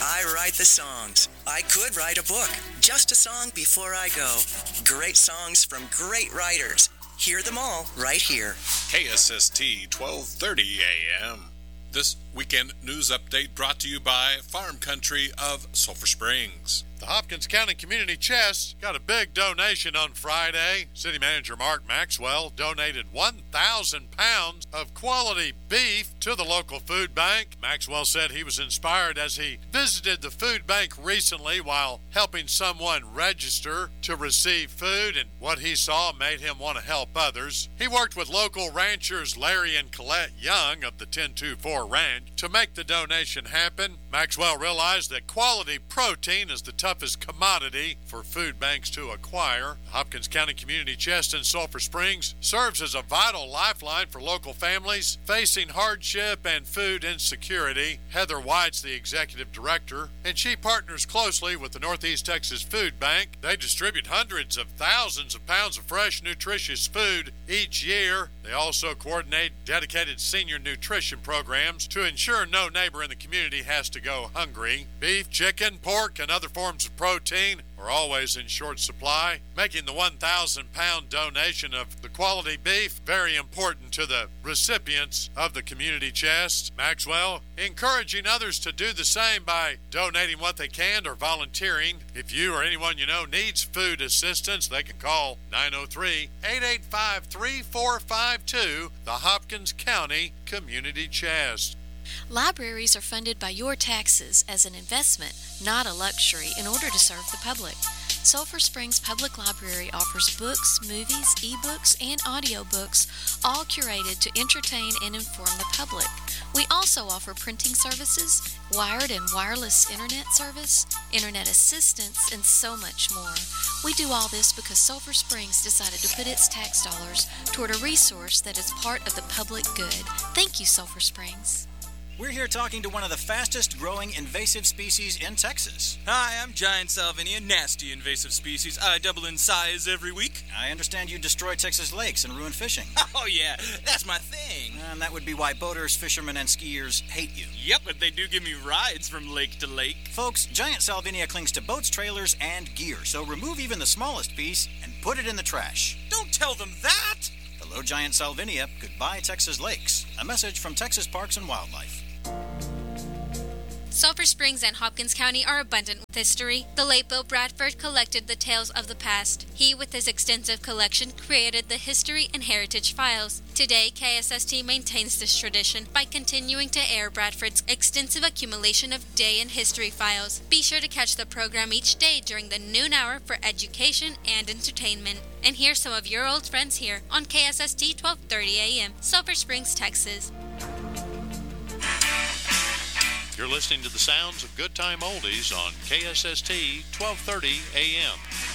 I write the songs. I could write a book. Just a song before I go. Great songs from great writers. Hear them all right here. KSST 1230 AM. This weekend news update brought to you by Farm Country of Sulphur Springs. The Hopkins County Community Chest got a big donation on Friday. City Manager Mark Maxwell donated 1,000 pounds of quality beef to the local food bank. Maxwell said he was inspired as he visited the food bank recently while helping someone register to receive food, and what he saw made him want to help others. He worked with local ranchers Larry and Colette Young of the 1024 Ranch to make the donation happen. Maxwell realized that quality protein is the toughest commodity for food banks to acquire. The Hopkins County Community Chest in Sulphur Springs serves as a vital lifeline for local families facing hardship and food insecurity. Heather White's the executive director, and she partners closely with the Northeast Texas Food Bank. They distribute hundreds of thousands of pounds of fresh, nutritious food each year. They also coordinate dedicated senior nutrition programs to ensure no neighbor in the community has to go hungry. Beef, chicken, pork, and other forms of protein are always in short supply, making the 1,000-pound donation of the quality beef very important to the recipients of the community chest. Maxwell encouraging others to do the same by donating what they can or volunteering. If you or anyone you know needs food assistance, they can call 903-885-3452, the Hopkins County Community Chest. Libraries are funded by your taxes as an investment, not a luxury, in order to serve the public. Sulphur Springs Public Library offers books, movies, ebooks, and audiobooks, all curated to entertain and inform the public. We also offer printing services, wired and wireless internet service, internet assistance, and so much more. We do all this because Sulphur Springs decided to put its tax dollars toward a resource that is part of the public good. Thank you, Sulphur Springs. We're here talking to one of the fastest growing invasive species in Texas. Hi, I'm Giant Salvinia, nasty invasive species. I double in size every week. I understand you destroy Texas lakes and ruin fishing. Oh yeah, that's my thing. And that would be why boaters, fishermen, and skiers hate you. Yep, but they do give me rides from lake to lake. Folks, Giant Salvinia clings to boats, trailers, and gear, so remove even the smallest piece and put it in the trash. Don't tell them that! Hello, Giant Salvinia. Goodbye, Texas lakes. A message from Texas Parks and Wildlife. Sulphur Springs and Hopkins County are abundant with history. The late Bill Bradford collected the tales of the past. He, with his extensive collection, created the History and Heritage Files. Today, KSST maintains this tradition by continuing to air Bradford's extensive accumulation of day in history files. Be sure to catch the program each day during the noon hour for education and entertainment. And hear some of your old friends here on KSST 1230 AM, Sulphur Springs, Texas. You're listening to the sounds of Good Time Oldies on KSST 1230 AM.